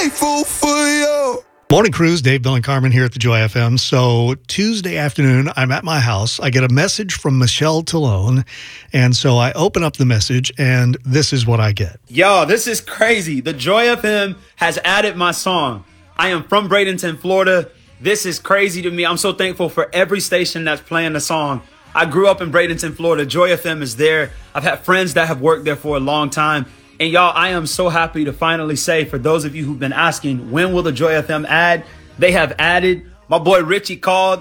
grateful for you. Morning Cruise, Dave, Bill, and Carmen here at the Joy FM. So Tuesday afternoon, I'm at my house. I get a message from Michelle Talone, and so I open up the message, and this is what I get. Yo, this is crazy. The Joy FM has added my song. I am from Bradenton, Florida. This is crazy to me. I'm so thankful for every station that's playing the song. I grew up in Bradenton, Florida. Joy FM is there. I've had friends that have worked there for a long time. And y'all, I am so happy to finally say, for those of you who've been asking, when will the Joy FM add? They have added. My boy Richie called.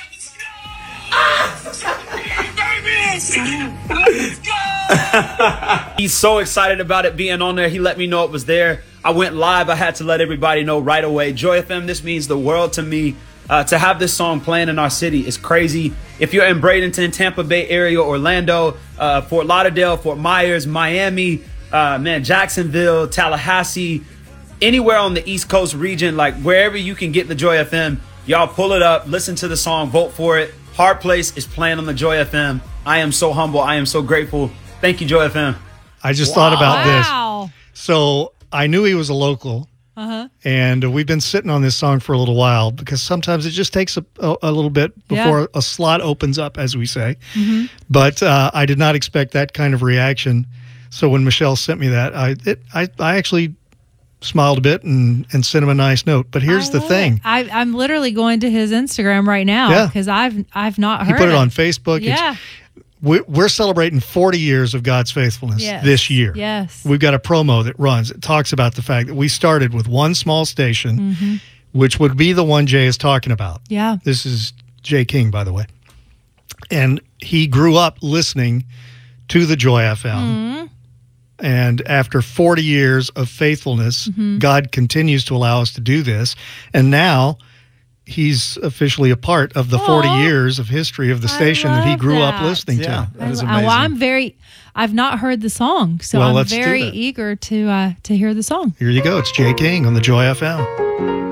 He's so excited about it being on there. He let me know it was there. I went live. I had to let everybody know right away. Joy FM, this means the world to me. To have this song playing in our city is crazy. If you're in Bradenton, Tampa Bay area, Orlando, Fort Lauderdale, Fort Myers, Miami, Jacksonville, Tallahassee, anywhere on the East Coast region, like wherever you can get the Joy FM, y'all pull it up, listen to the song, vote for it. Hard Place is playing on the Joy FM. I am so humble. I am so grateful. Thank you, Joy FM. I just thought about this. So I knew he was a local, and we've been sitting on this song for a little while because sometimes it just takes a little bit before a slot opens up, as we say. But I did not expect that kind of reaction. So when Michelle sent me that, I actually smiled a bit and sent him a nice note. But here's the thing. I'm literally going to his Instagram right now because I've not heard it. He put it on Facebook. Yeah. We're celebrating 40 years of God's faithfulness this year. Yes. We've got a promo that runs. It talks about the fact that we started with one small station, which would be the one Jay is talking about. Yeah. This is Jay King, by the way. And he grew up listening to the Joy FM. And after 40 years of faithfulness, God continues to allow us to do this. And now he's officially a part of the 40 years of history of the station that he grew up listening to. That is amazing. Well, I've not heard the song, so I'm very eager to hear the song. Here you go. It's Jay King on the Joy FM.